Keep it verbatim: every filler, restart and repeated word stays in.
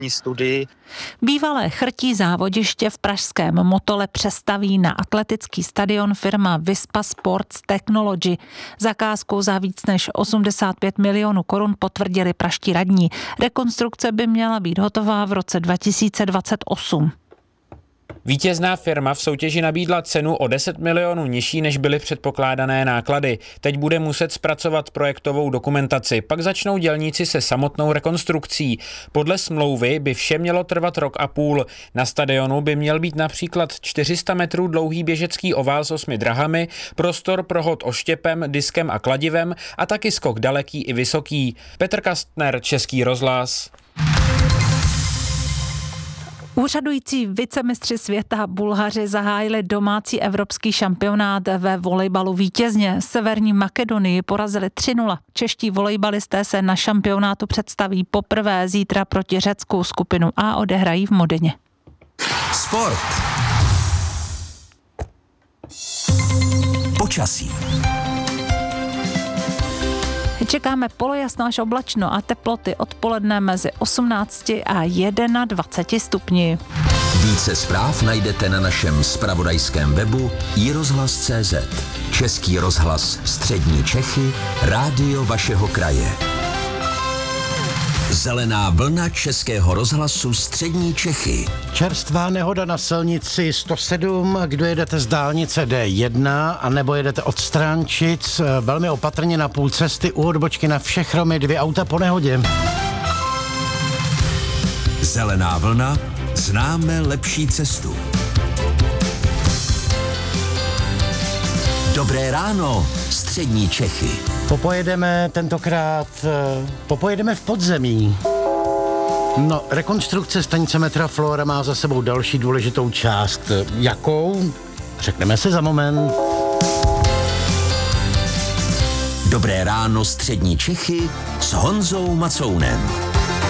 studii. Bývalé chrtí závodiště v pražském Motole přestaví na atletický stadion firma Vispa Sports Technology. Zakázku za víc než osmdesát pět milionů korun potvrdili pražští radní. Rekonstrukce by měla být hotová v roce dva tisíce dvacet osm. Vítězná firma v soutěži nabídla cenu o deset milionů nižší, než byly předpokládané náklady. Teď bude muset zpracovat projektovou dokumentaci, pak začnou dělníci se samotnou rekonstrukcí. Podle smlouvy by vše mělo trvat rok a půl. Na stadionu by měl být například čtyři sta metrů dlouhý běžecký ovál s osmi drahami, prostor pro hod oštěpem, diskem a kladivem a taky skok daleký i vysoký. Petr Kastner, Český rozhlas. Úřadující vicemistři světa Bulhaři zahájili domácí evropský šampionát ve volejbalu vítězně. Severní Makedonii porazili tři nula. Čeští volejbalisté se na šampionátu představí poprvé zítra proti Řecku. Skupinu A odehrají v Modeně. Sport. Počasí. Čekáme polojasno až oblačno a teploty odpoledne mezi osmnácti a dvaceti jedna stupni. Více zpráv najdete na našem zpravodajském webu i rozhlas tečka cé zet. Český rozhlas Střední Čechy, rádio vašeho kraje. Zelená vlna Českého rozhlasu Střední Čechy. Čerstvá nehoda na silnici sto sedm, kdo jedete z dálnice D jedna a nebo jedete od Stránčic, velmi opatrně na půl cesty u odbočky na Všechromy, dvě auta po nehodě. Zelená vlna, známe lepší cestu. Dobré ráno, Střední Čechy. Popojedeme tentokrát, popojedeme v podzemí. No, rekonstrukce stanice metra Flora má za sebou další důležitou část. Jakou? Řekneme si za moment. Dobré ráno, Střední Čechy s Honzou Macounem.